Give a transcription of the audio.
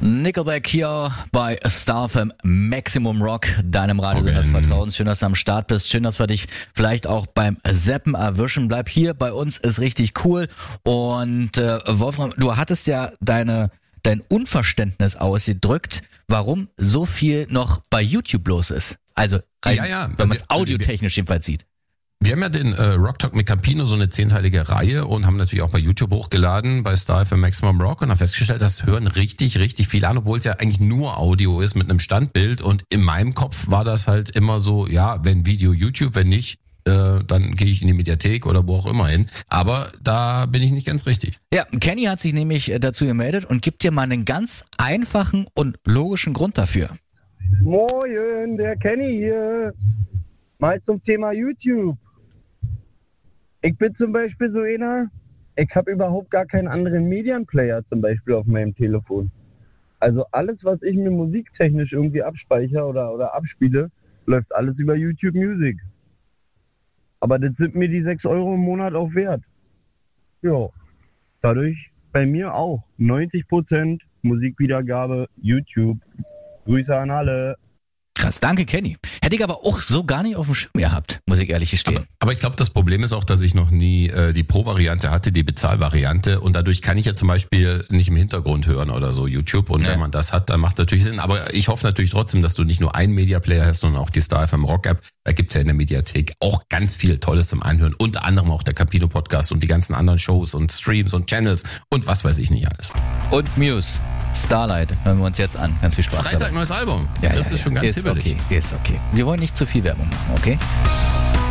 Nickelback hier bei Star FM Maximum Rock, deinem Radiosender des Vertrauens. Schön, dass du am Start bist. Schön, dass wir dich vielleicht auch beim Zappen erwischen. Bleib hier, bei uns ist richtig cool. Und Wolfram, du hattest ja dein Unverständnis ausgedrückt, warum so viel noch bei YouTube los ist. Also, wenn man es audiotechnisch jedenfalls sieht. Wir haben ja den Rock Talk mit Campino, so eine 10-teilige Reihe, und haben natürlich auch bei YouTube hochgeladen, bei Star FM Maximum Rock, und haben festgestellt, das hören richtig viel an, obwohl es ja eigentlich nur Audio ist mit einem Standbild. Und in meinem Kopf war das halt immer so, ja, wenn Video YouTube, wenn nicht, dann gehe ich in die Mediathek oder wo auch immer hin. Aber da bin ich nicht ganz richtig. Ja, Kenny hat sich nämlich dazu gemeldet und gibt dir mal einen ganz einfachen und logischen Grund dafür. Moin, der Kenny hier. Mal zum Thema YouTube. Ich bin zum Beispiel so einer, ich habe überhaupt gar keinen anderen Medienplayer zum Beispiel auf meinem Telefon. Also alles, was ich mir musiktechnisch irgendwie abspeichere oder abspiele, läuft alles über YouTube Music. Aber das sind mir die 6 Euro im Monat auch wert. Ja, dadurch bei mir auch 90% Musikwiedergabe YouTube. Grüße an alle. Krass, danke Kenny. Hätte ich aber auch so gar nicht auf dem Schirm gehabt, muss ich ehrlich gestehen. Aber ich glaube, das Problem ist auch, dass ich noch nie die Pro-Variante hatte, die Bezahlvariante, und dadurch kann ich ja zum Beispiel nicht im Hintergrund hören oder so YouTube, und wenn man das hat, dann macht es natürlich Sinn. Aber ich hoffe natürlich trotzdem, dass du nicht nur einen Media-Player hast, sondern auch die Star FM Rock App. Da gibt's ja in der Mediathek auch ganz viel Tolles zum Anhören, unter anderem auch der Campino Podcast und die ganzen anderen Shows und Streams und Channels und was weiß ich nicht alles. Und Muse, Starlight, hören wir uns jetzt an. Ganz viel Spaß Freitag dabei. Neues Album. Ja, das ist schon ganz hibbelig. Ist okay. Wir wollen nicht zu viel Werbung machen, okay?